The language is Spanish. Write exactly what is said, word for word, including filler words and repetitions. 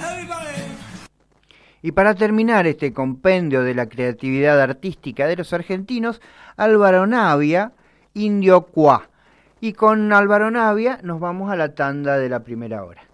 Y para terminar este compendio de la creatividad artística de los argentinos, Álvaro Navia, Indio Cuá. Y con Álvaro Navia nos vamos a la tanda de la primera hora.